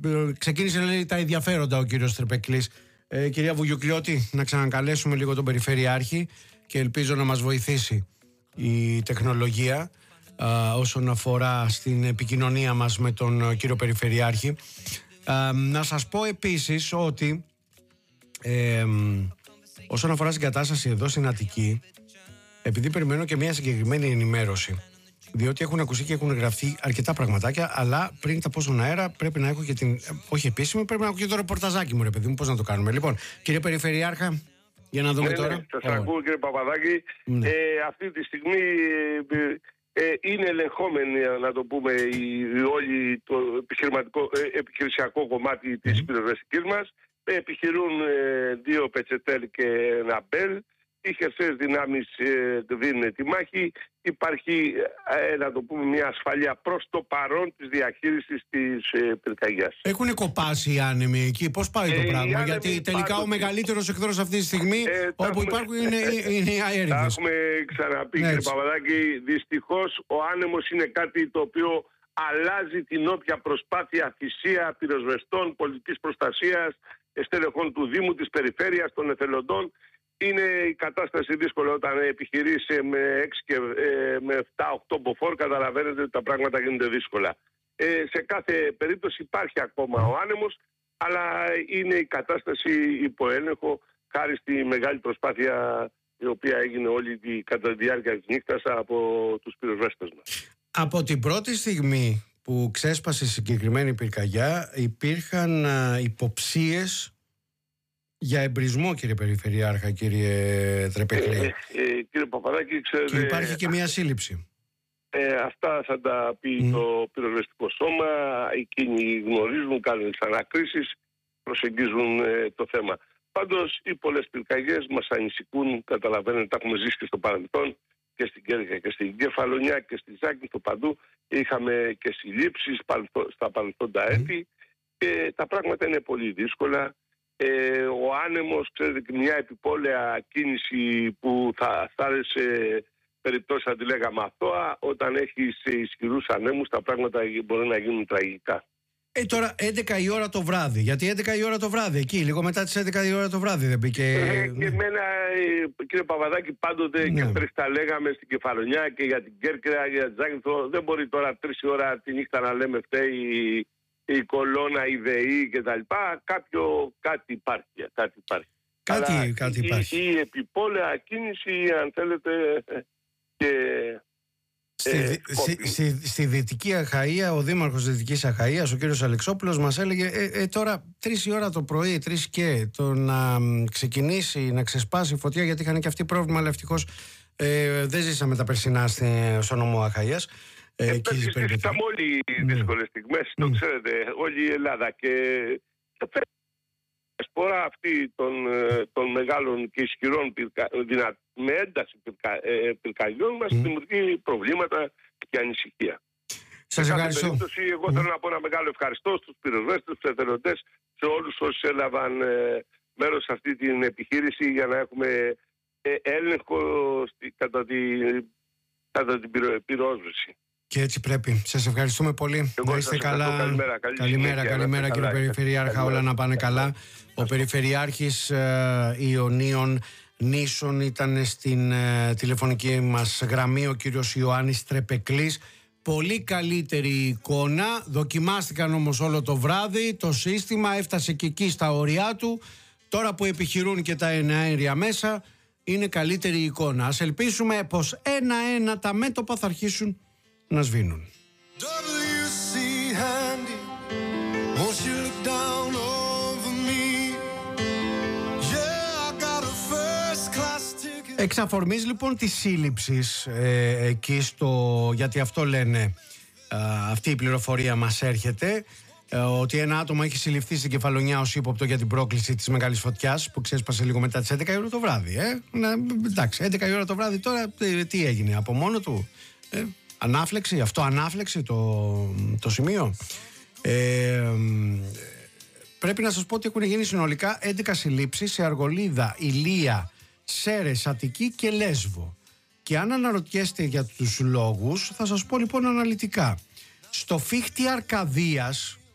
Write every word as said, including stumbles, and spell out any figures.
ξεκίνησε λέει, τα ενδιαφέροντα ο κύριος Τρεπεκλής. Ε, κυρία Βουγιουκλιώτη, να ξανακαλέσουμε λίγο τον Περιφερειάρχη και ελπίζω να μας βοηθήσει η τεχνολογία α, όσον αφορά στην επικοινωνία μας με τον κύριο Περιφερειάρχη. Α, να σας πω επίσης ότι ε, όσον αφορά στην κατάσταση εδώ στην Αττική, επειδή περιμένω και μια συγκεκριμένη ενημέρωση, διότι έχουν ακουστεί και έχουν γραφτεί αρκετά πραγματάκια, αλλά πριν τα πω στον αέρα πρέπει να έχω και την. Όχι επίσημη, πρέπει να έχω και το ρεπορταζάκι μου, ρε παιδί μου. Πώς να το κάνουμε. Λοιπόν, κύριε Περιφερειάρχα, για να δούμε ναι, τώρα. Ναι, σας oh. ακούω, κύριε Παπαδάκη. Ναι. Ε, αυτή τη στιγμή ε, ε, είναι ελεγχόμενη, να το πούμε, η, η, όλη το επιχειρηματικό, ε, επιχειρησιακό κομμάτι της mm. πυροσβεστικής μας. Ε, επιχειρούν ε, δύο Πετσετέλ και ένα Μπέλ. Οι χερσαίες δυνάμεις ε, δίνουν τη μάχη. Υπάρχει, ε, να το πούμε, μια ασφαλεία προς το παρόν της διαχείρισης της ε, πυρκαγιάς. Έχουν κοπάσει οι άνεμοι εκεί. Πώς πάει το ε, πράγμα, γιατί τελικά πάντοτε... ο μεγαλύτερος εχθρός αυτή τη στιγμή ε, όπου έχουμε... υπάρχουν είναι, είναι οι αέριδες. Τα έχουμε ξαναπεί, κύριε Παπαδάκη. Δυστυχώς ο άνεμος είναι κάτι το οποίο αλλάζει την όποια προσπάθεια, θυσία πυροσβεστών, πολιτικής προστασίας, στελεχών του Δήμου, της Περιφέρειας, των εθελοντών. Είναι η κατάσταση δύσκολη όταν επιχειρείς με έξι και ε, με επτά οκτώ μποφόρ, καταλαβαίνετε ότι τα πράγματα γίνονται δύσκολα. Ε, σε κάθε περίπτωση υπάρχει ακόμα ο άνεμος, αλλά είναι η κατάσταση υπό έλεγχο χάρη στη μεγάλη προσπάθεια η οποία έγινε όλη τη, κατά τη διάρκεια της νύχτας από τους πυροσβέστες μας. Από την πρώτη στιγμή που ξέσπασε η συγκεκριμένη πυρκαγιά υπήρχαν α, υποψίες για εμπρισμό, κύριε Περιφερειάρχα, κύριε Τρεπεκλή. Ε, ε, ε, κύριε Παπαδάκη, ξέρετε... Και υπάρχει και μια σύλληψη. Ε, αυτά θα τα πει mm. το πυροσβεστικό σώμα. Εκείνοι γνωρίζουν, κάνουν τις ανακρίσεις, προσεγγίζουν ε, το θέμα. Πάντως, οι πολλές πυρκαγιές μας ανησυχούν. Καταλαβαίνετε, τα έχουμε ζήσει και στο παρελθόν και στην Κέρκυρα και στην Κεφαλονιά και στη Ζάκυνθο παντού. Είχαμε και συλλήψεις στα παρελθόντα έτη mm. και τα πράγματα είναι πολύ δύσκολα. Ε, ο άνεμος, ξέρετε, μια επιπόλαια κίνηση που θα, θα άρεσε περιπτώσεις, θα τη λέγαμε αθώα, όταν έχεις ισχυρούς ανέμους τα πράγματα μπορεί να γίνουν τραγικά. Ε, τώρα έντεκα η ώρα το βράδυ, γιατί έντεκα η ώρα το βράδυ, εκεί λίγο μετά τις έντεκα η ώρα το βράδυ δεν μπήκε... Ε, και εμένα, κύριε Παπαδάκη, πάντοτε ναι. και πριν τα λέγαμε στην Κεφαλονιά και για την Κέρκυρα, για την Ζάκυνθο, δεν μπορεί τώρα τρεις ώρα τη νύχτα να λέμε φταίει η κολόνα, η ΔΕΗ και τα λοιπά. Κάποιο, κάτι υπάρχει, κάτι υπάρχει. Κάτι, Αλλά κάτι η, υπάρχει. Η, η επιπόλαια κίνηση, αν θέλετε, και... Στη, ε, στη, στη, στη Δυτική Αχαΐα, ο Δήμαρχος της Δυτικής Αχαΐας, ο κύριος Αλεξόπουλος, μας έλεγε ε, ε, τώρα τρεις η ώρα το πρωί, τρεις και το να ξεκινήσει, να ξεσπάσει η φωτιά, γιατί είχαν και αυτοί πρόβλημα, αλλά ευτυχώς ε, δεν ζήσαμε τα περσινά στο νομό Αχαΐας. Ε, ε, Ζήσαμε όλοι οι δύσκολες στιγμές, το ξέρετε, όλη η Ελλάδα και η σπορά αυτή των, των μεγάλων και ισχυρών πυρκα, δυνα, με ένταση πυρκα, ε, πυρκαγιών μας mm. δημιουργεί προβλήματα και ανησυχία. Σας ευχαριστώ. Περίπτωση, εγώ mm. θέλω να πω ένα μεγάλο ευχαριστώ στους πυροσβέστες, στους εθελοντές, σε όλους όσους έλαβαν ε, μέρος σε αυτή την επιχείρηση για να έχουμε ε, έλεγχο στη, κατά, τη, κατά την πυρο, πυρόσβεση. Και έτσι πρέπει. Σας ευχαριστούμε πολύ. Εγώ να είστε καλά. Καλημέρα, καλή καλημέρα, συνέχεια, καλημέρα κύριε Περιφερειάρχα. Καλημέρα. Όλα να πάνε καλά. Ο Περιφερειάρχης ε, Ιωνίων Νήσων ήταν στην ε, τηλεφωνική μας γραμμή ο κύριος Ιωάννης Τρεπεκλής. Πολύ καλύτερη εικόνα. Δοκιμάστηκαν όμως όλο το βράδυ. Το σύστημα έφτασε και εκεί στα ωριά του. Τώρα που επιχειρούν και τα εναέρια μέσα, είναι καλύτερη εικόνα. Ας ελπίσουμε πως ένα-ένα τα μέτωπα θα αρχίσουν να σβήνουν. Εξ αφορμής λοιπόν της σύλληψης ε, εκεί στο, γιατί αυτό λένε ε, αυτή η πληροφορία μας έρχεται, ε, ότι ένα άτομο έχει συλληφθεί στην Κεφαλονιά ως ύποπτο για την πρόκληση της μεγάλης φωτιάς που ξέσπασε λίγο μετά τις έντεκα η ώρα το βράδυ. Ε. Να, εντάξει, έντεκα η ώρα το βράδυ τώρα τι έγινε, από μόνο του ε, ανάφλεξη, αυτό ανάφλεξη το, το σημείο. Ε, πρέπει να σας πω ότι έχουν γίνει συνολικά έντεκα συλλήψεις σε Αργολίδα, Ηλία, Σέρες, Αττική και Λέσβο. Και αν αναρωτιέστε για τους λόγους, θα σας πω λοιπόν αναλυτικά. Στο Φίχτη Αρκαδίας,